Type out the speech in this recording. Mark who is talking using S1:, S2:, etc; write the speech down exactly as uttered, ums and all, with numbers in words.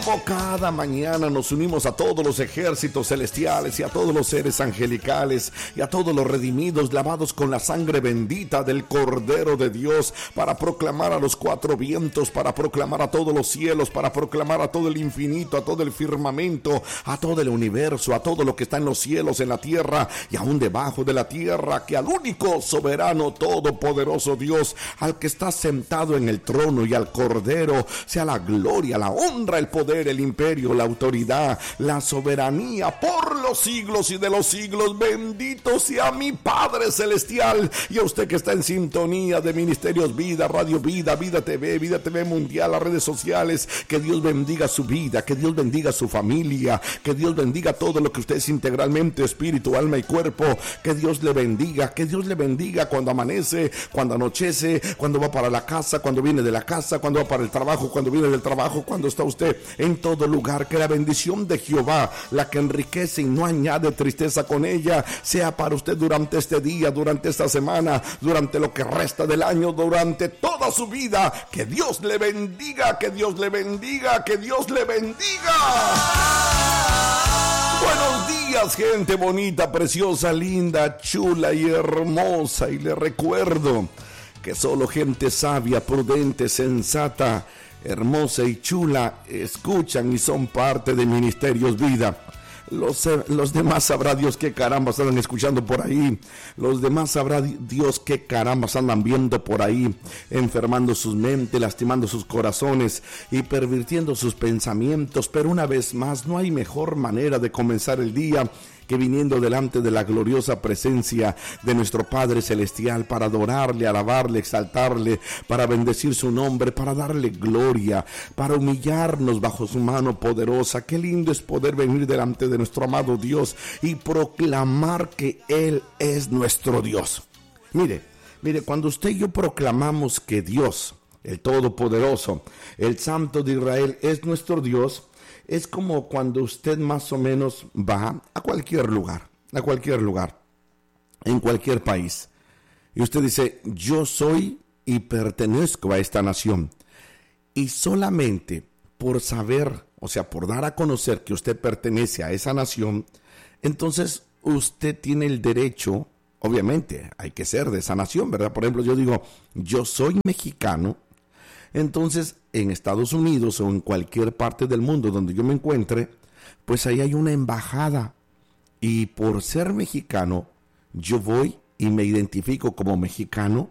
S1: Como cada mañana nos unimos a todos los ejércitos celestiales y a todos los seres angelicales y a todos los redimidos lavados con la sangre bendita del Cordero de Dios para proclamar a los cuatro vientos, para proclamar a todos los cielos, para proclamar a todo el infinito, a todo el firmamento, a todo el universo, a todo lo que está en los cielos, en la tierra y aún debajo de la tierra, que al único soberano todopoderoso Dios, al que está sentado en el trono y al Cordero, sea la gloria, la honra, el poder, el imperio, la autoridad, la soberanía por los siglos y de los siglos. Bendito sea mi Padre Celestial. Y a usted que está en sintonía de Ministerios Vida, Radio Vida, Vida T V, Vida T V Mundial, las redes sociales, que Dios bendiga su vida, que Dios bendiga su familia, que Dios bendiga todo lo que usted es integralmente, espíritu, alma y cuerpo. Que Dios le bendiga, que Dios le bendiga cuando amanece, cuando anochece, cuando va para la casa, cuando viene de la casa, cuando va para el trabajo, cuando viene del trabajo, cuando está usted en todo lugar. Que la bendición de Jehová, la que enriquece y no añade tristeza con ella, sea para usted durante este día, durante esta semana, durante lo que resta del año, durante toda su vida. Que Dios le bendiga, que Dios le bendiga, que Dios le bendiga. Buenos días, gente bonita, preciosa, linda, chula y hermosa. Y le recuerdo que solo gente sabia, prudente, sensata, hermosa y chula escuchan y son parte de Ministerios Vida. Los, los demás sabrá Dios qué carambas andan escuchando por ahí. Los demás sabrá Dios qué carambas andan viendo por ahí, enfermando sus mentes, lastimando sus corazones y pervirtiendo sus pensamientos. Pero una vez más, no hay mejor manera de comenzar el día que viniendo delante de la gloriosa presencia de nuestro Padre Celestial para adorarle, alabarle, exaltarle, para bendecir su nombre, para darle gloria, para humillarnos bajo su mano poderosa. Qué lindo es poder venir delante de nuestro amado Dios y proclamar que Él es nuestro Dios. Mire, mire, cuando usted y yo proclamamos que Dios, el Todopoderoso, el Santo de Israel, es nuestro Dios, es como cuando usted más o menos va a cualquier lugar, a cualquier lugar, en cualquier país, y usted dice, yo soy y pertenezco a esta nación. Y solamente por saber, o sea, por dar a conocer que usted pertenece a esa nación, entonces usted tiene el derecho, obviamente, hay que ser de esa nación, ¿verdad? Por ejemplo, yo digo, yo soy mexicano. Entonces, en Estados Unidos o en cualquier parte del mundo donde yo me encuentre, pues ahí hay una embajada. Y por ser mexicano, yo voy y me identifico como mexicano